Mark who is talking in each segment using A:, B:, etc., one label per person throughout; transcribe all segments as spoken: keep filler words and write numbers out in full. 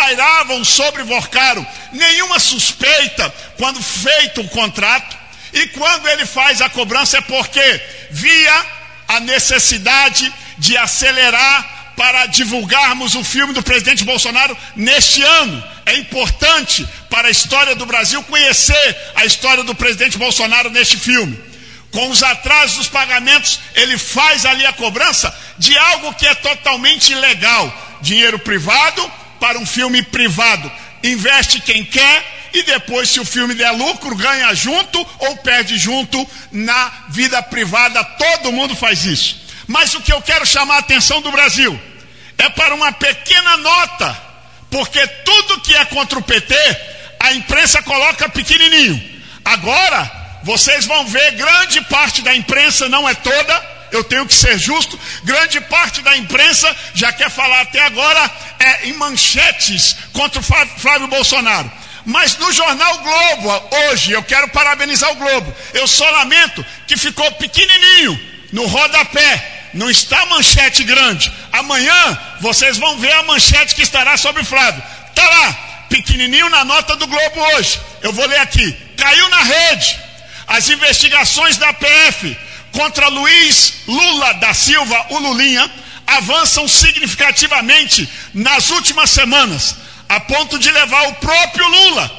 A: pairavam sobre Vorcaro nenhuma suspeita quando feito o contrato, e quando ele faz a cobrança é porque via a necessidade de acelerar para divulgarmos o filme do presidente Bolsonaro neste ano. É importante para a história do Brasil conhecer a história do presidente Bolsonaro neste filme. Com os atrasos dos pagamentos, ele faz ali a cobrança de algo que é totalmente ilegal. Dinheiro privado para um filme privado. Investe quem quer e depois, se o filme der lucro, ganha junto ou perde junto na vida privada. Todo mundo faz isso. Mas o que eu quero chamar a atenção do Brasil é para uma pequena nota, porque tudo que é contra o P T, a imprensa coloca pequenininho. Agora, vocês vão ver, grande parte da imprensa, não é toda, eu tenho que ser justo, grande parte da imprensa já quer falar até agora é, em manchetes contra o Flávio Bolsonaro. Mas no jornal Globo, hoje, eu quero parabenizar o Globo, eu só lamento que ficou pequenininho no rodapé. Não está manchete grande. Amanhã vocês vão ver a manchete que estará sobre Flávio. Está lá, pequenininho na nota do Globo hoje. Eu vou ler aqui. Caiu na rede. As investigações da P F contra Luiz Lula da Silva, o Lulinha, avançam significativamente nas últimas semanas, a ponto de levar o próprio Lula,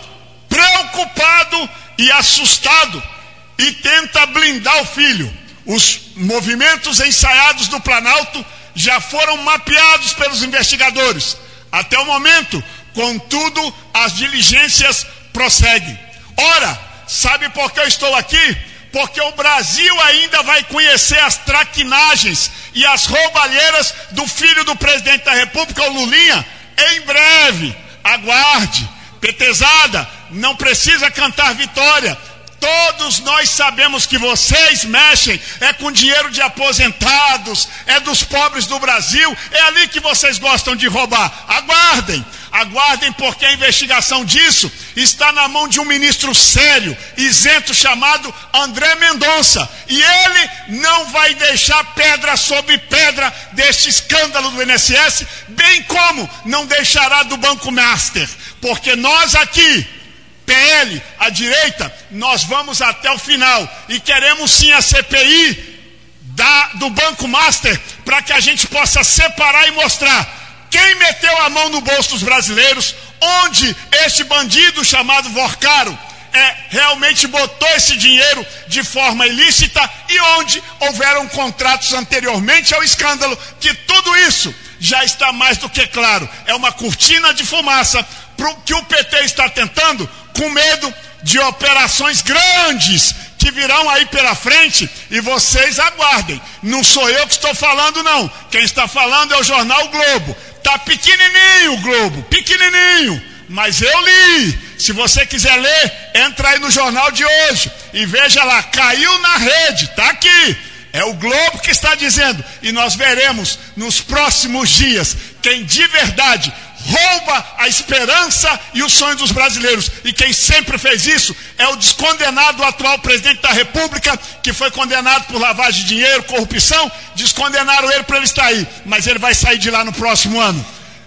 A: preocupado e assustado, e tenta blindar o filho. Os movimentos ensaiados do Planalto já foram mapeados pelos investigadores. Até o momento, contudo, as diligências prosseguem. Ora, sabe por que eu estou aqui? Porque o Brasil ainda vai conhecer as traquinagens e as roubalheiras do filho do presidente da República, o Lulinha, em breve. Aguarde. Petezada, não precisa cantar vitória. Todos nós sabemos que vocês mexem é com dinheiro de aposentados, é dos pobres do Brasil, é ali que vocês gostam de roubar. Aguardem, aguardem, porque a investigação disso está na mão de um ministro sério, isento, chamado André Mendonça. E ele não vai deixar pedra sobre pedra deste escândalo do I N S S, bem como não deixará do Banco Master, porque nós aqui, P L, a direita, nós vamos até o final e queremos sim a C P I da, do Banco Master, para que a gente possa separar e mostrar quem meteu a mão no bolso dos brasileiros, onde este bandido chamado Vorcaro é, realmente botou esse dinheiro de forma ilícita e onde houveram contratos anteriormente ao escândalo, que tudo isso já está mais do que claro. É uma cortina de fumaça pro que o P T está tentando, com medo de operações grandes que virão aí pela frente, e vocês aguardem. Não sou eu que estou falando, não. Quem está falando é o jornal Globo. Está pequenininho o Globo, pequenininho, mas eu li. Se você quiser ler, entra aí no jornal de hoje e veja lá, caiu na rede, está aqui. É o Globo que está dizendo, e nós veremos nos próximos dias quem de verdade rouba a esperança e o sonho dos brasileiros. E quem sempre fez isso é o descondenado atual presidente da República, que foi condenado por lavagem de dinheiro, corrupção. Descondenaram ele para ele estar aí, mas ele vai sair de lá no próximo ano.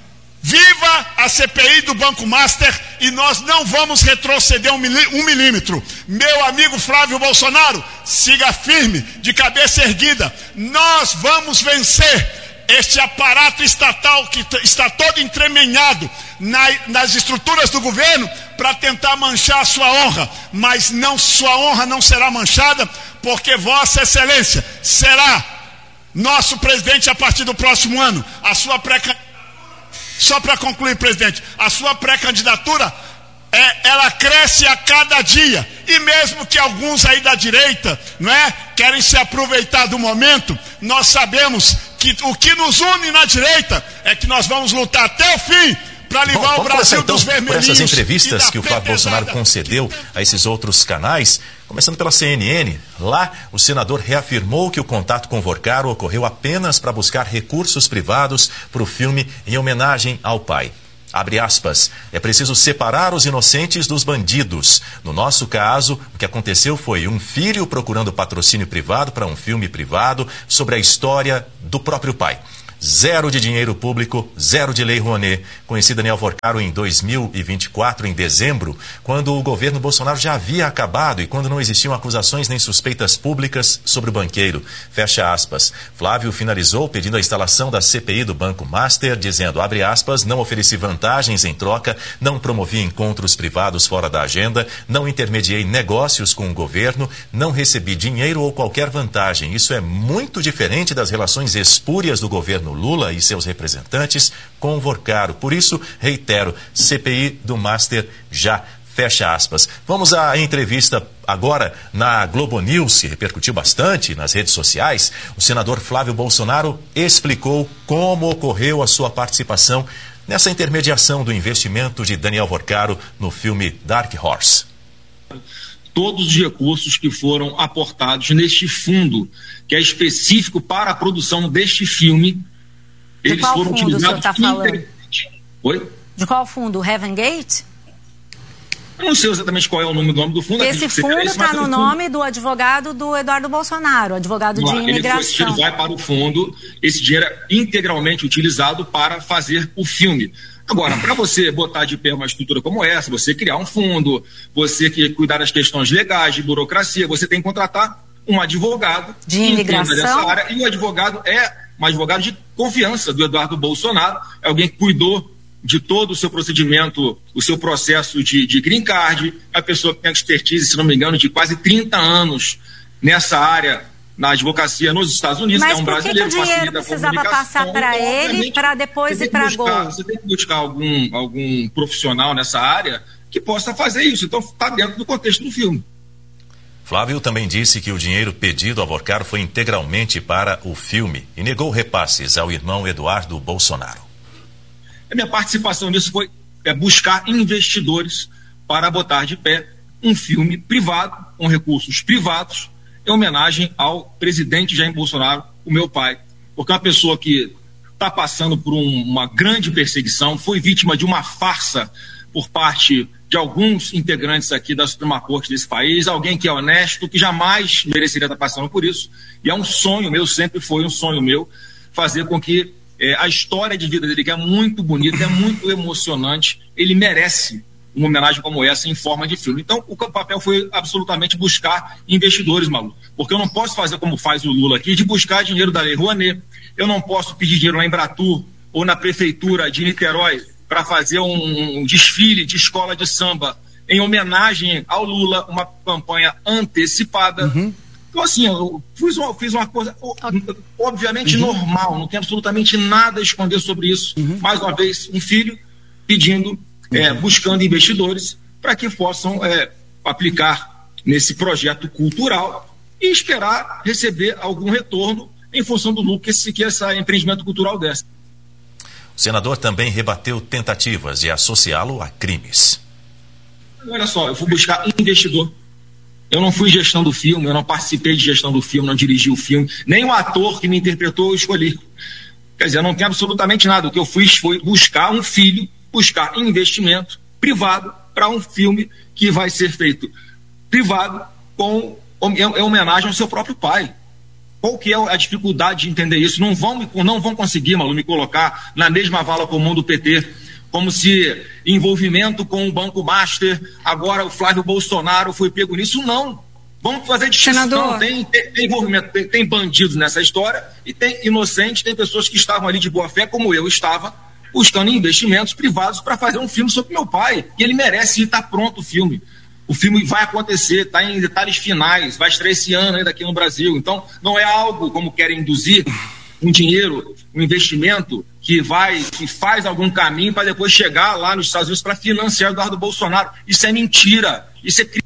A: Viva a C P I do Banco Master, e nós não vamos retroceder um, milí um milímetro. Meu amigo Flávio Bolsonaro, siga firme, de cabeça erguida. Nós vamos vencer este aparato estatal que está todo entremeñado na, nas estruturas do governo para tentar manchar a sua honra, mas não, sua honra não será manchada, porque Vossa Excelência será nosso presidente a partir do próximo ano. A sua pré-candidatura, só para concluir, presidente, a sua pré-candidatura É, ela cresce a cada dia, e mesmo que alguns aí da direita, não é, querem se aproveitar do momento, nós sabemos que o que nos une na direita é que nós vamos lutar até o fim para livrar Bom, o Brasil então, dos vermelhinhos.
B: Por essas entrevistas que o Flávio Bolsonaro concedeu a esses outros canais, começando pela C N N, lá o senador reafirmou que o contato com Vorcaro ocorreu apenas para buscar recursos privados para o filme em homenagem ao pai. Abre aspas, é preciso separar os inocentes dos bandidos. No nosso caso, o que aconteceu foi um filho procurando patrocínio privado para um filme privado sobre a história do próprio pai. Zero de dinheiro público, zero de lei Rouanet. Conheci Daniel Vorcaro em dois mil e vinte e quatro, em dezembro, quando o governo Bolsonaro já havia acabado e quando não existiam acusações nem suspeitas públicas sobre o banqueiro. Fecha aspas. Flávio finalizou pedindo a instalação da C P I do Banco Master, dizendo, abre aspas, não ofereci vantagens em troca, não promovi encontros privados fora da agenda, não intermediei negócios com o governo, não recebi dinheiro ou qualquer vantagem. Isso é muito diferente das relações espúrias do governo Lula e seus representantes com o Vorcaro. Por isso, reitero, C P I do Master já. Fecha aspas. Vamos à entrevista agora na Globo News, que repercutiu bastante nas redes sociais. O senador Flávio Bolsonaro explicou como ocorreu a sua participação nessa intermediação do investimento de Daniel Vorcaro no filme Dark Horse.
C: Todos os recursos que foram aportados neste fundo, que é específico para a produção deste filme,
D: de
C: eles
D: qual
C: foram
D: fundo
C: utilizados.
D: O senhor está falando?
C: Oi?
D: De qual fundo? O Heaven Gate?
C: Eu não sei exatamente qual é o nome, do nome do fundo.
D: Esse fundo está no nome do advogado do Eduardo Bolsonaro, advogado de imigração.
C: Esse dinheiro vai para o fundo, esse dinheiro é integralmente utilizado para fazer o filme. Agora, para você botar de pé uma estrutura como essa, você criar um fundo, você que cuidar das questões legais, de burocracia, você tem que contratar um advogado
D: de imigração
C: dessa área, e o advogado é um advogado de confiança do Eduardo Bolsonaro, é alguém que cuidou de todo o seu procedimento, o seu processo de, de green card, é a pessoa que tem expertise, se não me engano, de quase trinta anos nessa área, na advocacia nos Estados Unidos.
D: Mas
C: é um
D: por que
C: brasileiro,
D: que o dinheiro precisava passar para ele, para depois ir para a Gol?
C: Você tem que buscar algum, algum profissional nessa área que possa fazer isso. Então está dentro do contexto do filme.
B: Flávio também disse que o dinheiro pedido a Vorcaro foi integralmente para o filme e negou repasses ao irmão Eduardo Bolsonaro.
C: A minha participação nisso foi é, buscar investidores para botar de pé um filme privado, com recursos privados, em homenagem ao presidente Jair Bolsonaro, o meu pai. Porque é uma pessoa que está passando por um, uma grande perseguição, foi vítima de uma farsa por parte de alguns integrantes aqui da Suprema Corte desse país, alguém que é honesto, que jamais mereceria estar passando por isso. E é um sonho meu, sempre foi um sonho meu, fazer com que é, a história de vida dele, que é muito bonita, é muito emocionante, ele merece uma homenagem como essa em forma de filme. Então, o papel foi absolutamente buscar investidores, Malu. Porque eu não posso fazer como faz o Lula aqui, de buscar dinheiro da Lei Rouanet. Eu não posso pedir dinheiro na Embratur ou na Prefeitura de Niterói para fazer um, um desfile de escola de samba em homenagem ao Lula, uma campanha antecipada. Uhum. Então, assim, eu fiz uma, fiz uma coisa obviamente uhum. normal, não tem absolutamente nada a esconder sobre isso. Uhum. Mais uma vez, um filho pedindo, é, buscando investidores para que possam é, aplicar nesse projeto cultural e esperar receber algum retorno em função do lucro que esse, que esse empreendimento cultural desse.
B: O senador também rebateu tentativas de associá-lo a crimes.
C: Olha só, eu fui buscar investidor. Eu não fui gestão do filme, eu não participei de gestão do filme, não dirigi o filme, nem o ator que me interpretou eu escolhi. Quer dizer, eu não tenho absolutamente nada. O que eu fiz foi buscar um filho, buscar investimento privado para um filme que vai ser feito privado com em homenagem ao seu próprio pai. Qual que é a dificuldade de entender isso? Não vão, não vão conseguir, Malu, me colocar na mesma vala comum do P T, como se envolvimento com o Banco Master, agora o Flávio Bolsonaro foi pego nisso. Não. Vamos fazer distinção. Tem, tem, tem envolvimento, tem, tem bandidos nessa história e tem inocentes, tem pessoas que estavam ali de boa fé, como eu estava, buscando investimentos privados para fazer um filme sobre meu pai. E ele merece estar pronto o filme. O filme vai acontecer, está em detalhes finais, vai estrear esse ano ainda aqui no Brasil. Então, não é algo como querem induzir, um dinheiro, um investimento que vai, que faz algum caminho para depois chegar lá nos Estados Unidos para financiar o Eduardo Bolsonaro. Isso é mentira. Isso é crime.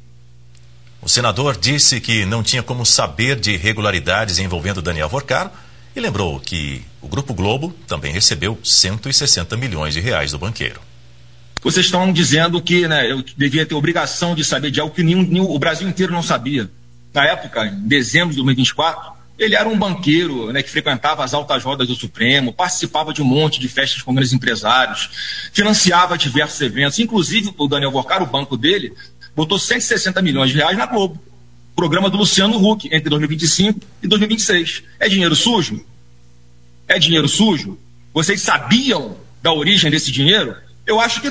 B: O senador disse que não tinha como saber de irregularidades envolvendo Daniel Vorcaro e lembrou que o Grupo Globo também recebeu cento e sessenta milhões de reais do banqueiro.
C: Vocês estão dizendo que, né, eu devia ter obrigação de saber de algo que nenhum, nenhum, o Brasil inteiro não sabia. Na época, em dezembro de dois mil e vinte e quatro, ele era um banqueiro, né, que frequentava as altas rodas do Supremo, participava de um monte de festas com grandes empresários, financiava diversos eventos. Inclusive, o Daniel Vorcaro, o banco dele, botou cento e sessenta milhões de reais na Globo. Programa do Luciano Huck, entre dois mil e vinte e cinco e dois mil e vinte e seis. É dinheiro sujo? É dinheiro sujo? Vocês sabiam da origem desse dinheiro? Eu acho que